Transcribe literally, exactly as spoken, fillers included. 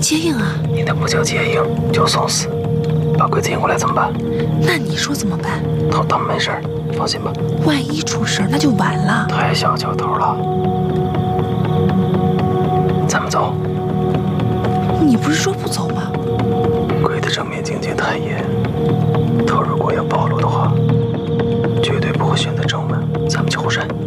接应啊！ 你那不叫接应，叫送死。把鬼子引过来怎么办？ 那你说怎么办？ 头他们没事，放心吧。 万一出事那就完了。 太小瞧头了。咱们走。 你不是说不走吗？ 鬼的正面警戒太严，头如果要暴露的话，绝对不会选择正门。咱们去后山。